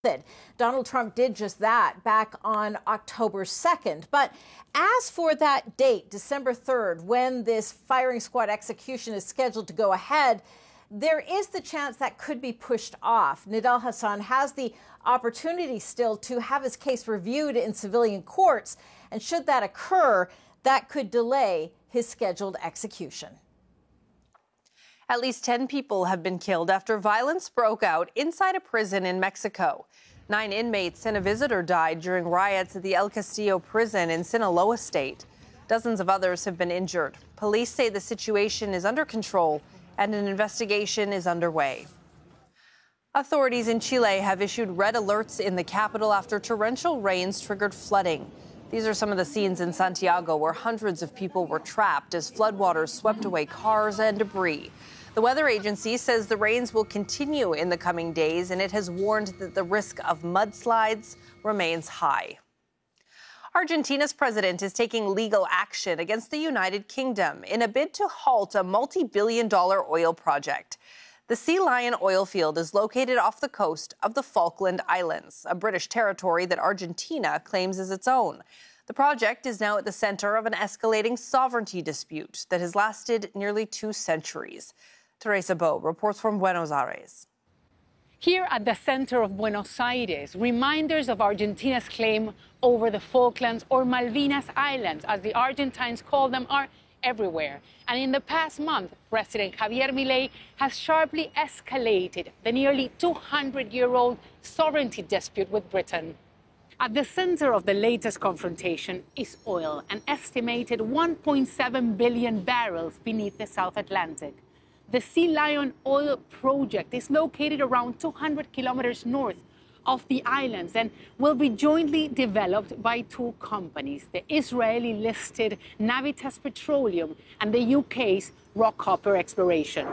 Donald Trump did just that back on October 2nd. But as for that date, December 3rd, when this firing squad execution is scheduled to go ahead, there is the chance that could be pushed off. Nidal Hasan has the opportunity still to have his case reviewed in civilian courts. And should that occur, that could delay his scheduled execution. At least 10 people have been killed after violence broke out inside a prison in Mexico. 9 inmates and a visitor died during riots at the El Castillo prison in Sinaloa state. Dozens of others have been injured. Police say the situation is under control and an investigation is underway. Authorities in Chile have issued red alerts in the capital after torrential rains triggered flooding. These are some of the scenes in Santiago where hundreds of people were trapped as floodwaters swept away cars and debris. The weather agency says the rains will continue in the coming days, and it has warned that the risk of mudslides remains high. Argentina's president is taking legal action against the United Kingdom in a bid to halt a multi-billion-dollar oil project. The Sea Lion oil field is located off the coast of the Falkland Islands, a British territory that Argentina claims as its own. The project is now at the center of an escalating sovereignty dispute that has lasted nearly 2 centuries. Teresa Bo reports from Buenos Aires. Here at the center of Buenos Aires, reminders of Argentina's claim over the Falklands or Malvinas Islands, as the Argentines call them, are everywhere. And in the past month, President Javier Milei has sharply escalated the nearly 200-year-old sovereignty dispute with Britain. At the center of the latest confrontation is oil, an estimated 1.7 billion barrels beneath the South Atlantic. The Sea Lion oil project is located around 200 kilometers north of the islands and will be jointly developed by 2 companies, the Israeli-listed Navitas Petroleum and the UK's Rockhopper Exploration.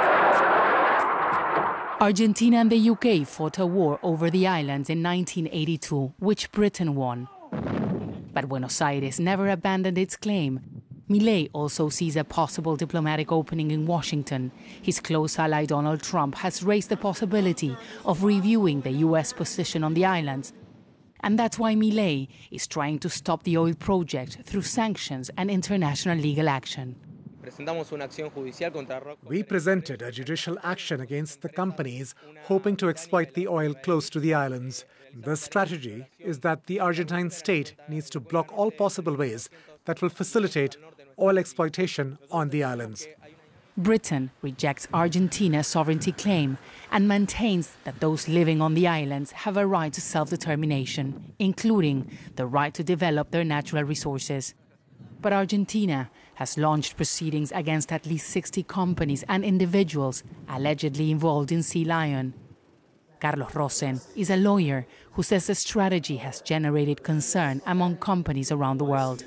Argentina and the UK fought a war over the islands in 1982, which Britain won. But Buenos Aires never abandoned its claim. Milei also sees a possible diplomatic opening in Washington. His close ally Donald Trump has raised the possibility of reviewing the U.S. position on the islands. And that's why Milei is trying to stop the oil project through sanctions and international legal action. We presented a judicial action against the companies hoping to exploit the oil close to the islands. The strategy is that the Argentine state needs to block all possible ways that will facilitate oil exploitation on the islands. Britain rejects Argentina's sovereignty claim and maintains that those living on the islands have a right to self-determination, including the right to develop their natural resources. But Argentina has launched proceedings against at least 60 companies and individuals allegedly involved in Sea Lion. Carlos Rosen is a lawyer who says the strategy has generated concern among companies around the world.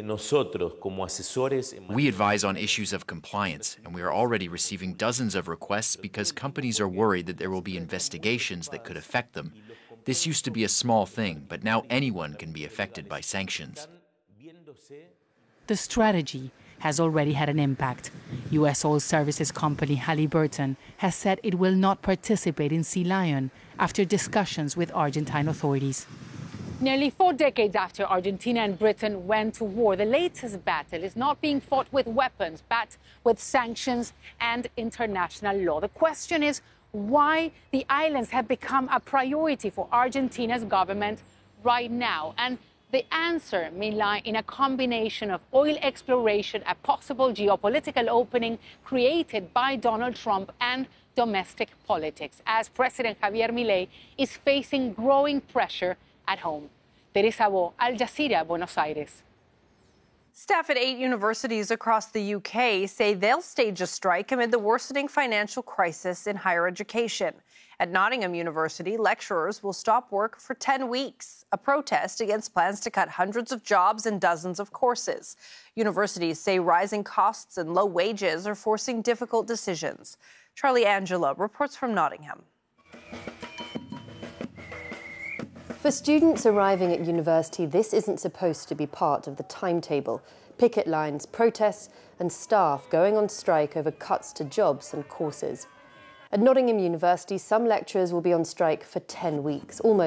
We advise on issues of compliance, and we are already receiving dozens of requests because companies are worried that there will be investigations that could affect them. This used to be a small thing, but now anyone can be affected by sanctions. The strategy has already had an impact. U.S. oil services company Halliburton has said it will not participate in Sea Lion after discussions with Argentine authorities. Nearly 4 decades after Argentina and Britain went to war, the latest battle is not being fought with weapons, but with sanctions and international law. The question is why the islands have become a priority for Argentina's government right now. And the answer may lie in a combination of oil exploration, a possible geopolitical opening created by Donald Trump, and domestic politics, as President Javier Milei is facing growing pressure at home. Teresa Bo, Al Jazeera, Buenos Aires. Staff at 8 universities across the UK say they'll stage a strike amid the worsening financial crisis in higher education. At Nottingham University, lecturers will stop work for 10 weeks, a protest against plans to cut hundreds of jobs and dozens of courses. Universities say rising costs and low wages are forcing difficult decisions. Charlie Angela reports from Nottingham. For students arriving at university, this isn't supposed to be part of the timetable. Picket lines, protests and staff going on strike over cuts to jobs and courses. At Nottingham University, some lecturers will be on strike for 10 weeks, almost